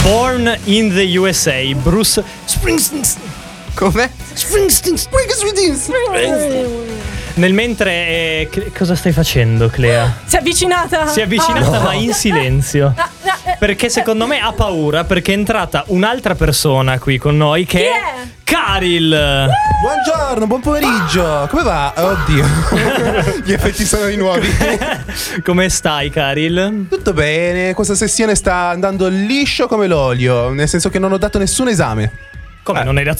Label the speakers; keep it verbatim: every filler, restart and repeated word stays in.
Speaker 1: Born in the U S A, Bruce Springsteen.
Speaker 2: Come?
Speaker 1: Springsteen. Nel mentre eh, Cle- cosa stai facendo, Clea?
Speaker 3: Si è avvicinata.
Speaker 1: Si è avvicinata
Speaker 3: Ah.
Speaker 1: ma in silenzio.
Speaker 3: Ah, ah, eh.
Speaker 1: Perché secondo me ha paura, perché è entrata un'altra persona qui con noi che
Speaker 3: Chi
Speaker 1: è
Speaker 3: è?
Speaker 1: Karil.
Speaker 4: Buongiorno, buon pomeriggio. Come va? Oddio. Gli effetti sonori nuovi.
Speaker 1: Come stai, Karil?
Speaker 4: Tutto bene, questa sessione sta andando liscio come l'olio, nel senso che non ho dato nessun esame.
Speaker 1: Come
Speaker 4: Eh.
Speaker 1: non hai dato